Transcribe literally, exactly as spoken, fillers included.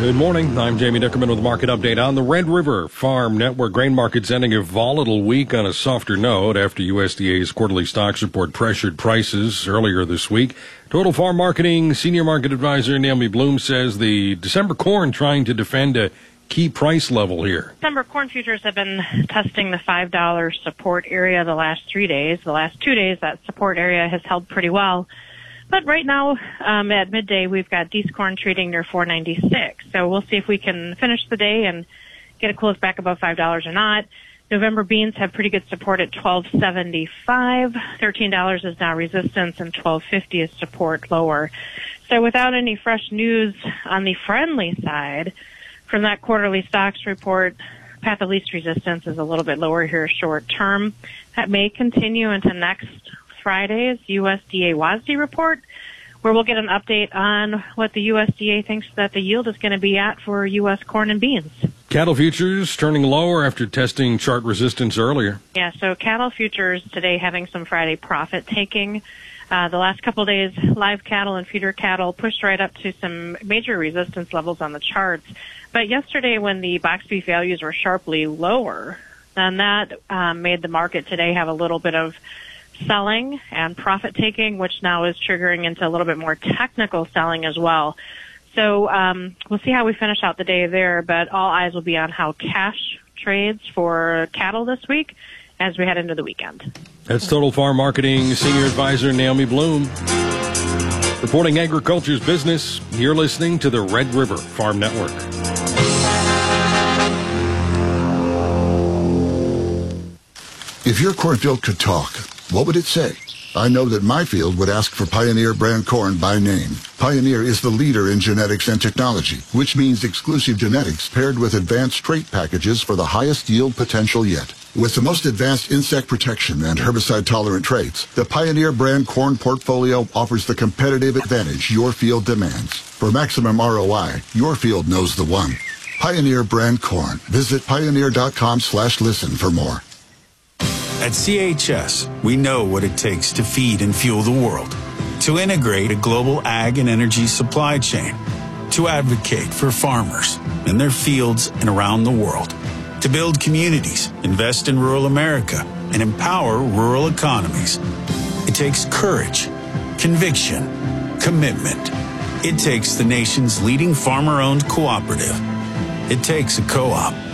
Good morning. I'm Jamie Dickerman with a market update on the Red River Farm Network. Grain markets ending a volatile week on a softer note after U S D A's quarterly stocks report pressured prices earlier this week. Total Farm Marketing Senior Market Advisor Naomi Bloom says the December corn trying to defend a key price level here. December corn futures have been testing the five dollar support area the last three days. The last two days, that support area has held pretty well. But right now, um, at midday, we've got Dees corn trading near four ninety-six. So we'll see if we can finish the day and get it closed back above five dollars or not. November beans have pretty good support at twelve seventy-five. thirteen dollars is now resistance, and twelve fifty is support lower. So without any fresh news on the friendly side from that quarterly stocks report, path of least resistance is a little bit lower here short term. That may continue into next Friday's U S D A W A S D report, where we'll get an update on what the U S D A thinks that the yield is going to be at for U S corn and beans. Cattle futures turning lower after testing chart resistance earlier. Yeah, so cattle futures today having some Friday profit taking. Uh, the last couple of days, live cattle and feeder cattle pushed right up to some major resistance levels on the charts. But yesterday when the box beef values were sharply lower, then that um, made the market today have a little bit of selling and profit taking, which now is triggering into a little bit more technical selling as well. So um, we'll see how we finish out the day there, but all eyes will be on how cash trades for cattle this week as we head into the weekend. That's Total Farm Marketing Senior Advisor Naomi Bloom. Reporting agriculture's business, you're listening to the Red River Farm Network. If your cornfield could talk, what would it say? I know that my field would ask for Pioneer brand corn by name. Pioneer is the leader in genetics and technology, which means exclusive genetics paired with advanced trait packages for the highest yield potential yet. With the most advanced insect protection and herbicide-tolerant traits, the Pioneer brand corn portfolio offers the competitive advantage your field demands. For maximum R O I, your field knows the one. Pioneer brand corn. Visit pioneer.com slash listen for more. At C H S, we know what it takes to feed and fuel the world, to integrate a global ag and energy supply chain, to advocate for farmers in their fields and around the world, to build communities, invest in rural America, and empower rural economies. It takes courage, conviction, commitment. It takes the nation's leading farmer-owned cooperative. It takes a co-op.